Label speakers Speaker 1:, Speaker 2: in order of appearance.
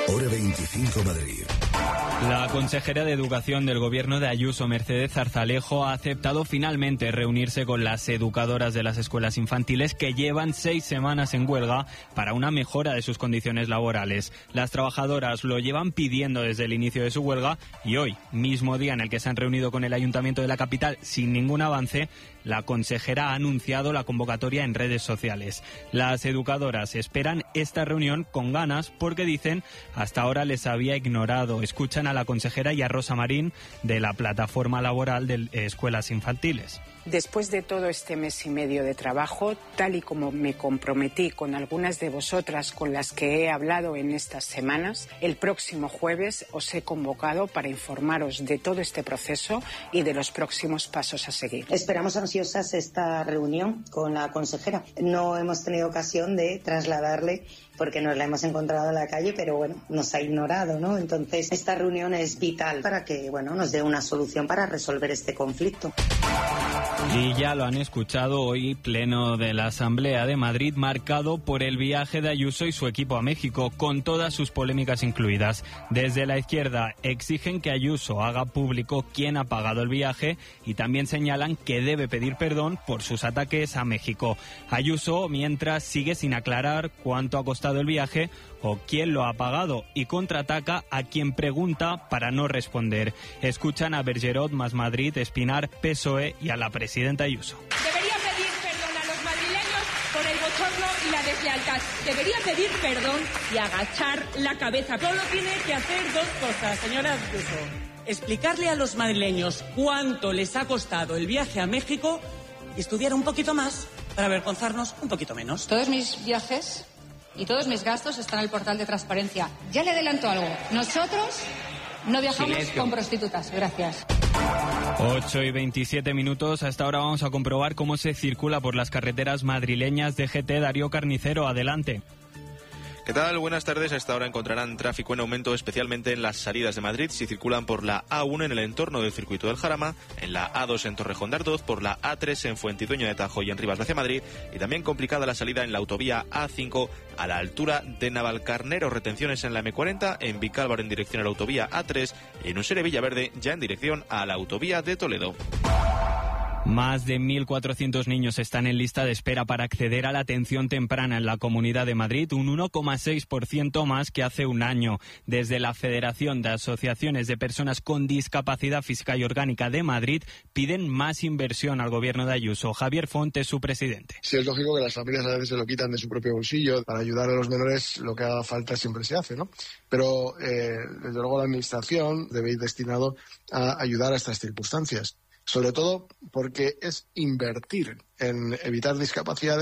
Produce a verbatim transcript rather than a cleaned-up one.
Speaker 1: Hora veinticinco Madrid.
Speaker 2: La consejera de Educación del Gobierno de Ayuso, Mercedes Zarzalejo, ha aceptado finalmente reunirse con las educadoras de las escuelas infantiles que llevan seis semanas en huelga para una mejora de sus condiciones laborales. Las trabajadoras lo llevan pidiendo desde el inicio de su huelga y hoy, mismo día en el que se han reunido con el Ayuntamiento de la capital sin ningún avance, la consejera ha anunciado la convocatoria en redes sociales. Las educadoras esperan esta reunión con ganas porque dicen hasta ahora les había ignorado. Escuchan a la consejera y a Rosa Marín de la Plataforma Laboral de Escuelas Infantiles.
Speaker 3: Después de todo este mes y medio de trabajo, tal y como me comprometí con algunas de vosotras con las que he hablado en estas semanas, el próximo jueves os he convocado para informaros de todo este proceso y de los próximos pasos a seguir.
Speaker 4: Esperamos ansiosas esta reunión con la consejera. No hemos tenido ocasión de trasladarle porque nos la hemos encontrado en la calle, pero bueno, nos ha ignorado, ¿no? Entonces, esta reunión es vital para que, bueno, nos dé una solución para resolver este conflicto.
Speaker 2: Y ya lo han escuchado hoy, pleno de la Asamblea de Madrid, marcado por el viaje de Ayuso y su equipo a México, con todas sus polémicas incluidas. Desde la izquierda exigen que Ayuso haga público quién ha pagado el viaje y también señalan que debe pedir perdón por sus ataques a México. Ayuso, mientras, sigue sin aclarar cuánto ha costado el viaje o quién lo ha pagado y contraataca a quien pregunta para no responder. Escuchan a Bergerot, Más Madrid, Espinar, P S O E y a la presidenta Ayuso.
Speaker 5: Debería pedir perdón a los madrileños por el bochorno y la deslealtad. Debería pedir perdón y agachar la cabeza. Solo tiene que hacer dos cosas, señora Ayuso.
Speaker 6: Explicarle a los madrileños cuánto les ha costado el viaje a México y estudiar un poquito más para avergonzarnos un poquito menos.
Speaker 7: Todos mis viajes y todos mis gastos están en el portal de transparencia. Ya le adelanto algo. Nosotros no viajamos Silencio. con prostitutas. Gracias.
Speaker 2: ocho y veintisiete minutos. Hasta ahora vamos a comprobar cómo se circula por las carreteras madrileñas. D G T, Darío Carnicero, adelante.
Speaker 8: ¿Qué tal? Buenas tardes. Hasta ahora encontrarán tráfico en aumento, especialmente en las salidas de Madrid, si circulan por la A uno en el entorno del circuito del Jarama, en la A dos en Torrejón de Ardoz, por la A tres en Fuentidueño de Tajo y en Rivas hacia Madrid, y también complicada la salida en la autovía A cinco a la altura de Navalcarnero, retenciones en la M cuarenta, en Vicálvaro en dirección a la autovía A tres y en Usere Villaverde ya en dirección a la autovía de Toledo.
Speaker 2: Más de mil cuatrocientos niños están en lista de espera para acceder a la atención temprana en la Comunidad de Madrid, un uno coma seis por ciento más que hace un año. Desde la Federación de Asociaciones de Personas con Discapacidad Física y Orgánica de Madrid piden más inversión al gobierno de Ayuso. Javier Fonte, su presidente.
Speaker 9: Sí, es lógico que las familias a veces se lo quitan de su propio bolsillo. Para ayudar a los menores lo que haga falta siempre se hace, ¿no? Pero, eh, desde luego, la Administración debe ir destinado a ayudar a estas circunstancias. Sobre todo porque es invertir en evitar discapacidades